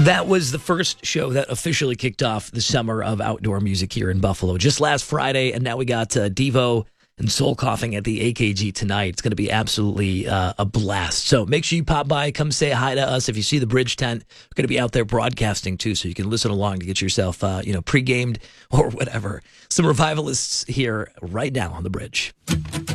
That was the first show that officially kicked off the summer of outdoor music here in Buffalo just last Friday, and now we got Devo and Soul Coughing at the AKG tonight. It's going to be absolutely a blast. So make sure you pop by, come say hi to us. If you see the bridge tent, we're going to be out there broadcasting too, so you can listen along to get yourself pre-gamed or whatever. Some revivalists here right now on the bridge.